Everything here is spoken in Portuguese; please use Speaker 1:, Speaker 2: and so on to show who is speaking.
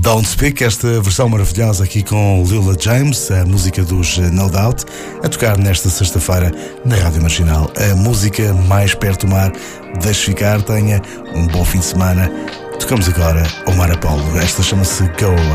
Speaker 1: Don't Speak, esta versão maravilhosa aqui com Lila James, a música dos No Doubt, a tocar nesta sexta-feira na Rádio Marginal. A música mais perto do mar. Deixe ficar, tenha um bom fim de semana. Tocamos agora o Mar Apolo. Esta chama-se Go Away.